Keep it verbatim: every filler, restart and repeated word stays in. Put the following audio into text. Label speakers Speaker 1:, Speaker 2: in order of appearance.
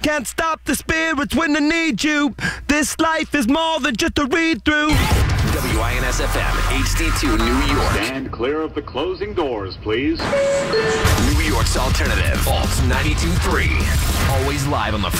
Speaker 1: Can't stop the spirits when they need you. This life is more than just a read-through.
Speaker 2: W I N S F M, H D two, New York.
Speaker 3: Stand clear of the closing doors, please.
Speaker 2: New York's alternative, Alt ninety-two point three. Always live on the